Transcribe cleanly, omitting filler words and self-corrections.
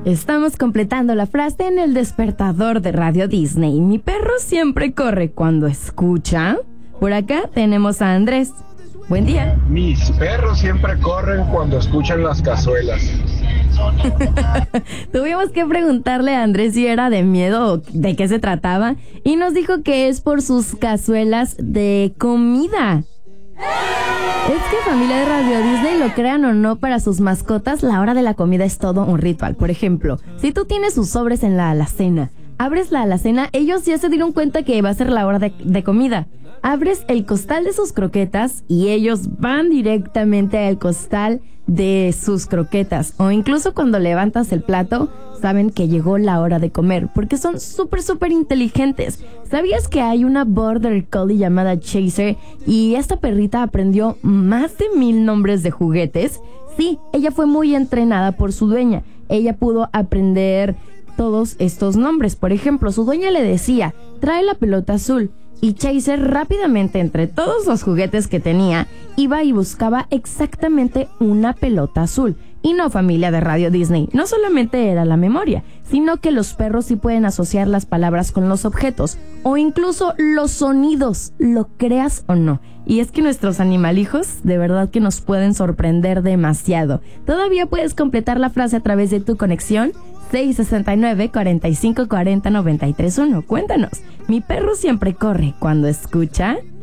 Estamos completando la frase en el despertador de Radio Disney. Mi perro siempre corre cuando escucha. Por acá tenemos a Andrés. Buen día. Mis perros siempre corren cuando escuchan las cazuelas. Tuvimos que preguntarle a Andrés si era de miedo o de qué se trataba. Y nos dijo que es por sus cazuelas de comida. Es que, familia de Radio Disney, lo crean o no, para sus mascotas la hora de la comida es todo un ritual. Por ejemplo, si tú tienes sus sobres en la alacena, abres la alacena, ellos ya se dieron cuenta que va a ser la hora de comida. Abres el costal de sus croquetas y ellos van directamente al costal de sus croquetas. O incluso cuando levantas el plato, saben que llegó la hora de comer, porque son súper inteligentes. ¿Sabías que hay una Border Collie llamada Chaser y esta perrita aprendió más de 1000 nombres de juguetes? Sí, ella fue muy entrenada por su dueña. Ella pudo aprender todos estos nombres. Por ejemplo, su dueña le decía, trae la pelota azul. Y Chaser rápidamente, entre todos los juguetes que tenía, iba y buscaba exactamente una pelota azul. Y no, familia de Radio Disney, no solamente era la memoria, sino que los perros sí pueden asociar las palabras con los objetos o incluso los sonidos, lo creas o no. Y es que nuestros animalijos de verdad que nos pueden sorprender demasiado. Todavía puedes completar la frase a través de tu conexión 669-4540-931. Cuéntanos, mi perro siempre corre cuando escucha.